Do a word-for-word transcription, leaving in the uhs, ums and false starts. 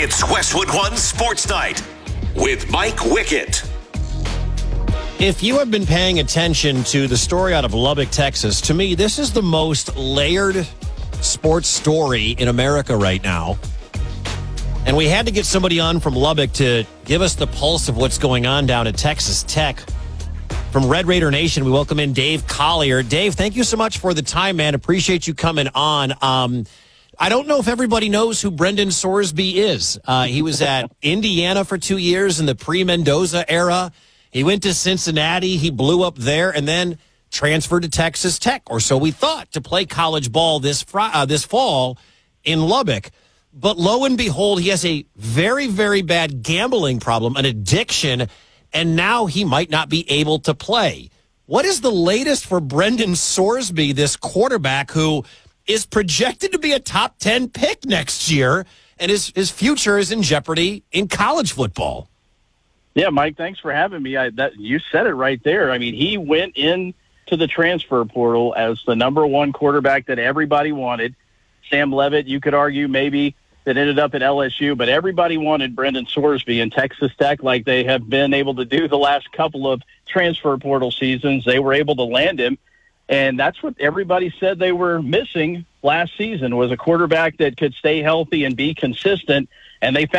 It's Westwood One Sports Night with Mike Wickett. If you have been paying attention to the story out of Lubbock, Texas, to me, this is the most layered sports story in America right now. And we had to get somebody on from Lubbock to give us the pulse of what's going on down at Texas Tech. From Red Raider Nation, we welcome in Dave Collier. Dave, thank you so much for the time, man. Appreciate you coming on. Um, I don't know if everybody knows who Brendan Sorsby is. Uh, he was at Indiana for two years in the pre-Mendoza era. He went to Cincinnati. He blew up there and then transferred to Texas Tech, or so we thought, to play college ball this fr- uh, this fall in Lubbock. But lo and behold, he has a very, very bad gambling problem, an addiction, and now he might not be able to play. What is the latest for Brendan Sorsby, this quarterback who is projected to be a top ten pick next year, and his, his future is in jeopardy in college football? Yeah, Mike, thanks for having me. I, that, you said it right there. I mean, he went in to the transfer portal as the number one quarterback that everybody wanted. Sam Levitt, you could argue maybe, that ended up at L S U, but everybody wanted Brendan Sorsby in Texas Tech like they have been able to do the last couple of transfer portal seasons. They were able to land him, and that's what everybody said they were missing last season, was a quarterback that could stay healthy and be consistent, and they